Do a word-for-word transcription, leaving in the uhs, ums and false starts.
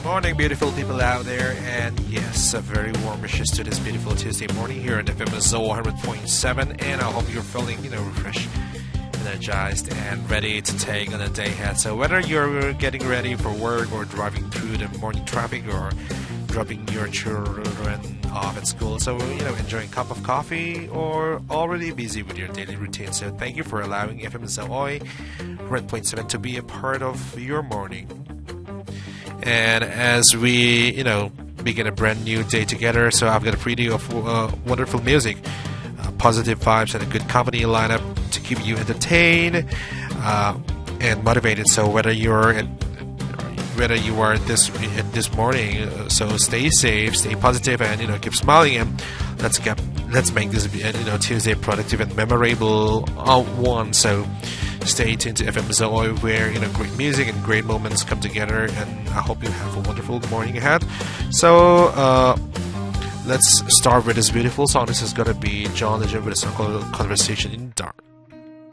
Morning, beautiful people out there, and yes, a very warm wishes to this beautiful Tuesday morning here on F M Zo one hundred point seven, and I hope you're feeling, you know, refreshed, energized, and ready to take on the day ahead. So whether you're getting ready for work or driving through the morning traffic or dropping your children off at school, so, you know, enjoying a cup of coffee or already busy with your daily routine. So thank you for allowing F M Zo one hundred point seven to be a part of your morning. And as we, you know, begin a brand new day together, so I've got a preview of uh, wonderful music, uh, positive vibes, and a good company lineup to keep you entertained uh, and motivated. So whether you're in, whether you are this this morning, uh, so stay safe, stay positive, and you know, keep smiling, and let's get let's make this you know Tuesday productive and memorable uh, one. So stay tuned to F M Zo where you know great music and great moments come together, and I hope you have a wonderful morning ahead. So uh, let's start with this beautiful song. This is gonna be John Legend with a song called "Conversation in the Dark."